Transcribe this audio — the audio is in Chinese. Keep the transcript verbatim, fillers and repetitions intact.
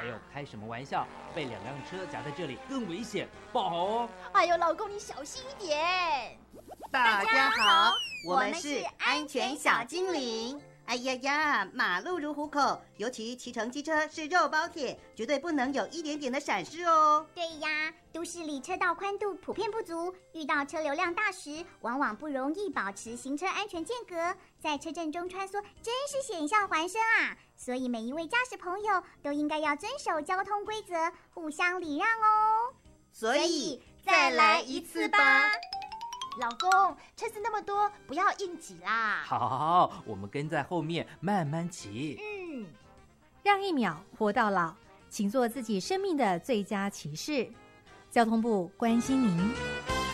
哎呦，开什么玩笑？被两辆车夹在这里更危险，不好哦！ 哎呦，老公你小心一点。 大家好，我们是安全小精灵。哎呀呀，马路如虎口，尤其骑乘机车是肉包铁，绝对不能有一点点的闪失哦。 对呀，都市里车道宽度普遍不足，遇到车流量大时，往往不容易保持行车安全间隔，在车阵中穿梭真是险象环生啊！所以每一位驾驶朋友都应该要遵守交通规则，互相礼让哦。 所以再来一次吧。 老公，车子那么多，不要硬挤啦。 好，好，好，我们跟在后面慢慢骑。 嗯， 让一秒活到老，请做自己生命的最佳骑士。交通部关心您。